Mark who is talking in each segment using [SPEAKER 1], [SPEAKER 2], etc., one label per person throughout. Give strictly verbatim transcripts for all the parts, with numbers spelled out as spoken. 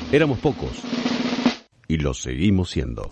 [SPEAKER 1] Éramos pocos y lo seguimos siendo.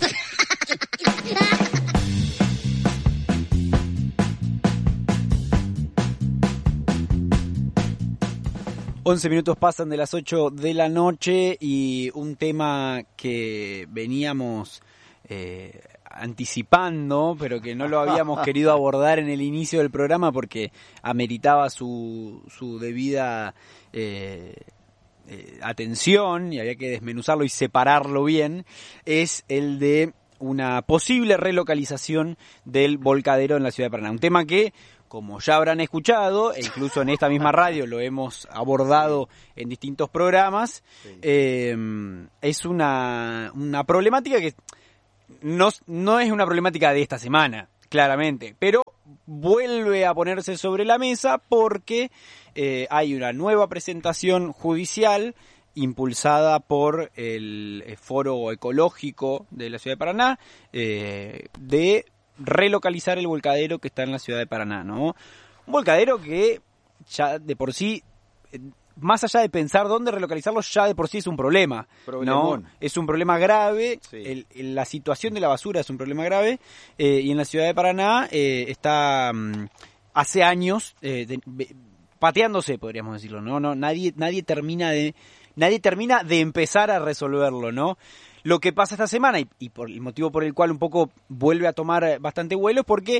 [SPEAKER 2] once minutos pasan de las ocho de la noche y un tema que veníamos eh, anticipando, pero que no lo habíamos querido abordar en el inicio del programa porque ameritaba su, su debida eh, eh, atención y había que desmenuzarlo y separarlo bien, es el de una posible relocalización del volcadero en la ciudad de Paraná. Un tema que, como ya habrán escuchado, e incluso en esta misma radio lo hemos abordado en distintos programas, sí. eh, es una, una problemática que no, no es una problemática de esta semana, claramente, pero vuelve a ponerse sobre la mesa porque eh, hay una nueva presentación judicial impulsada por el Foro Ecológico de la ciudad de Paraná, eh, de relocalizar el volcadero que está en la ciudad de Paraná, ¿no? Un volcadero que ya de por sí, más allá de pensar dónde relocalizarlo, ya de por sí es un problema,
[SPEAKER 3] Problemón.
[SPEAKER 2] ¿no? Es un problema grave,
[SPEAKER 3] sí.
[SPEAKER 2] el, el, la situación de la basura es un problema grave, eh, y en la ciudad de Paraná eh, está um, hace años eh, de, de, pateándose, podríamos decirlo, ¿no? No, nadie, nadie termina de, nadie termina de empezar a resolverlo, ¿no? Lo que pasa esta semana, y, y por el motivo por el cual un poco vuelve a tomar bastante vuelo, es porque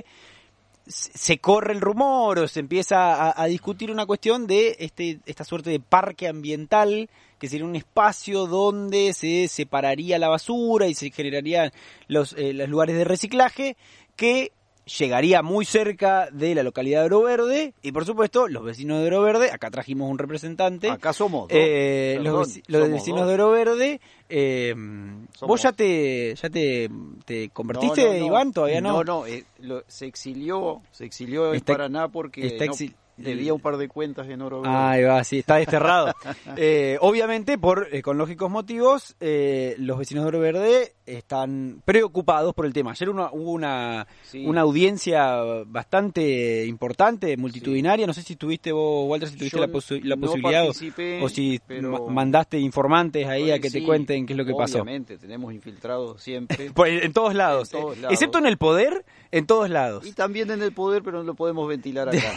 [SPEAKER 2] se corre el rumor o se empieza a, a discutir una cuestión de este esta suerte de parque ambiental, que sería un espacio donde se separaría la basura y se generarían los, eh, los lugares de reciclaje, que llegaría muy cerca de la localidad de Oro Verde, y por supuesto los vecinos de Oro Verde, acá trajimos un representante.
[SPEAKER 3] Acá somos dos.
[SPEAKER 2] Eh,
[SPEAKER 3] Perdón,
[SPEAKER 2] los, veci- los vecinos
[SPEAKER 3] dos.
[SPEAKER 2] de Oro Verde. Eh, ¿Vos ya te ya te, te convertiste,
[SPEAKER 3] no, no, no.
[SPEAKER 2] Iván? ¿Todavía no?
[SPEAKER 3] No, no, eh, lo, se exilió, se exilió en
[SPEAKER 2] Está-
[SPEAKER 3] Paraná porque
[SPEAKER 2] está
[SPEAKER 3] no,
[SPEAKER 2] exil-
[SPEAKER 3] debía un par de cuentas en Oro Verde.
[SPEAKER 2] Ahí va, sí, está desterrado. eh, obviamente, por eh, con lógicos motivos, eh, los vecinos de Oro Verde están preocupados por el tema. Ayer una, hubo una,
[SPEAKER 3] Sí.
[SPEAKER 2] una audiencia bastante importante, multitudinaria. Sí. No sé si tuviste vos, Walter, si tuviste
[SPEAKER 3] Yo
[SPEAKER 2] la, posi- la
[SPEAKER 3] no
[SPEAKER 2] posibilidad
[SPEAKER 3] participé,
[SPEAKER 2] o si
[SPEAKER 3] pero-
[SPEAKER 2] ma- mandaste informantes ahí a que
[SPEAKER 3] Sí,
[SPEAKER 2] te cuenten qué es lo que pasó.
[SPEAKER 3] Obviamente, tenemos infiltrados siempre.
[SPEAKER 2] Pues en todos lados,
[SPEAKER 3] En todos
[SPEAKER 2] eh,
[SPEAKER 3] lados.
[SPEAKER 2] excepto en el poder, en todos lados.
[SPEAKER 3] Y también en el poder, pero no lo podemos ventilar acá.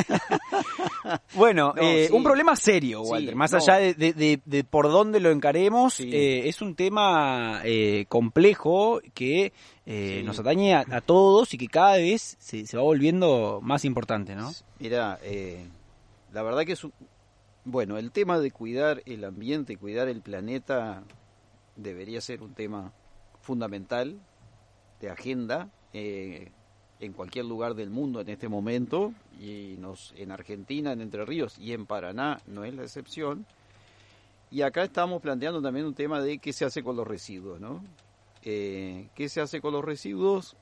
[SPEAKER 2] Bueno,
[SPEAKER 3] No,
[SPEAKER 2] eh,
[SPEAKER 3] sí.
[SPEAKER 2] un problema serio, Walter,
[SPEAKER 3] Sí,
[SPEAKER 2] más
[SPEAKER 3] no.
[SPEAKER 2] allá de, de, de, de por dónde lo encaremos,
[SPEAKER 3] Sí.
[SPEAKER 2] eh, es un tema eh, complejo que eh,
[SPEAKER 3] Sí.
[SPEAKER 2] nos atañe a, a todos y que cada vez se, se va volviendo más importante, ¿no?
[SPEAKER 3] Mira, eh, la verdad que es un... Bueno, el tema de cuidar el ambiente, cuidar el planeta, debería ser un tema fundamental de agenda eh, en cualquier lugar del mundo en este momento, y nos, en Argentina, en Entre Ríos y en Paraná no es la excepción. Y acá estamos planteando también un tema de qué se hace con los residuos, ¿no? Eh, ¿Qué se hace con los residuos?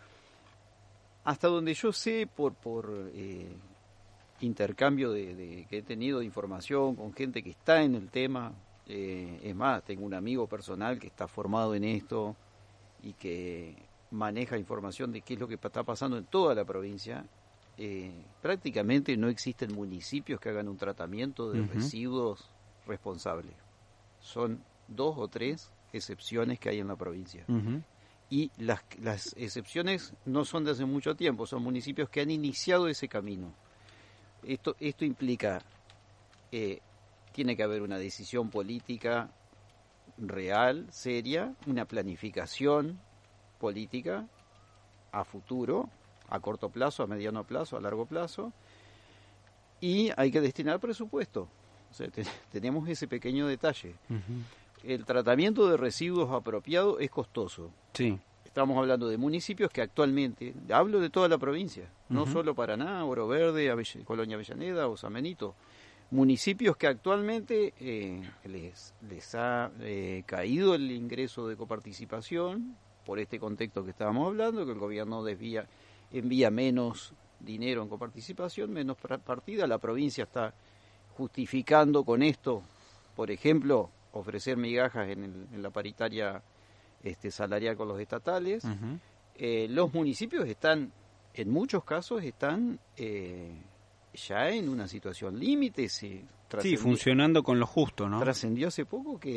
[SPEAKER 3] Hasta donde yo sé, por, por eh, intercambio de, de, que he tenido de información con gente que está en el tema, eh, es más, tengo un amigo personal que está formado en esto y que maneja información de qué es lo que está pasando en toda la provincia. Eh, prácticamente no existen municipios que hagan un tratamiento de
[SPEAKER 2] Uh-huh.
[SPEAKER 3] residuos responsable. Son dos o tres excepciones que hay en la provincia.
[SPEAKER 2] Uh-huh.
[SPEAKER 3] Y las, las excepciones no son de hace mucho tiempo, son municipios que han iniciado ese camino. Esto, esto implica, eh, tiene que haber una decisión política real, seria, una planificación política a futuro, a corto plazo, a mediano plazo, a largo plazo, y hay que destinar presupuesto. O sea, te, tenemos ese pequeño detalle.
[SPEAKER 2] Uh-huh.
[SPEAKER 3] El tratamiento de residuos apropiado es costoso.
[SPEAKER 2] Sí.
[SPEAKER 3] Estamos hablando de municipios que actualmente, hablo de toda la provincia, no
[SPEAKER 2] Uh-huh.
[SPEAKER 3] solo Paraná, Oro Verde, Avell- Colonia Avellaneda o San Benito, municipios que actualmente eh, les, les ha eh, caído el ingreso de coparticipación por este contexto que estábamos hablando, que el gobierno desvía, envía menos dinero en coparticipación, menos partida, la provincia está justificando con esto, por ejemplo, ofrecer migajas en, el, en la paritaria este, salarial con los estatales.
[SPEAKER 2] Uh-huh.
[SPEAKER 3] Eh, los municipios están, en muchos casos, están eh, ya en una situación límite. Se
[SPEAKER 2] Sí, funcionando con lo justo, ¿no?
[SPEAKER 3] Trascendió hace poco que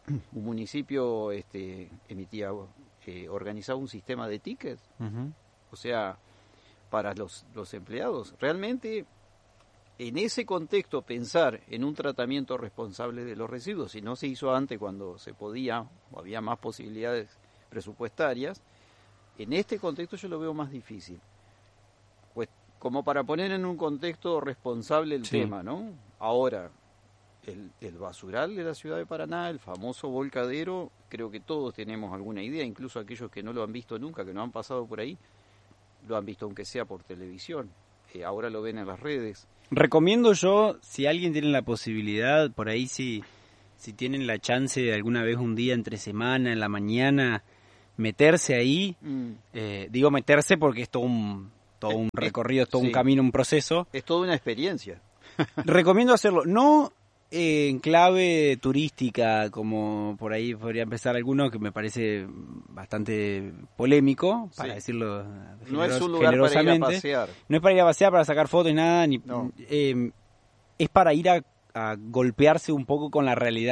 [SPEAKER 3] un municipio este, emitía, eh, organizaba un sistema de tickets, uh-huh. o sea, para los, los empleados. Realmente, en ese contexto, pensar en un tratamiento responsable de los residuos, si no se hizo antes cuando se podía o había más posibilidades presupuestarias, en este contexto yo lo veo más difícil. Pues como para poner en un contexto responsable el sí. tema, ¿no? Ahora, el, el basural de la ciudad de Paraná, el famoso volcadero, creo que todos tenemos alguna idea, incluso aquellos que no lo han visto nunca, que no han pasado por ahí, lo han visto aunque sea por televisión, eh, ahora lo ven en las redes.
[SPEAKER 2] Recomiendo yo, si alguien tiene la posibilidad, por ahí si, si tienen la chance de alguna vez un día entre semana, en la mañana, meterse ahí, mm. eh, digo meterse porque es todo un, todo un recorrido, es todo sí. un camino, un proceso.
[SPEAKER 3] Es toda una experiencia.
[SPEAKER 2] Recomiendo hacerlo, no eh, en clave turística, como por ahí podría empezar alguno, que me parece bastante polémico, para sí. decirlo generos,
[SPEAKER 3] no es un lugar para ir a pasear.
[SPEAKER 2] No es para ir a pasear, para sacar fotos, nada, ni, no. eh, es para ir a, a golpearse un poco con la realidad.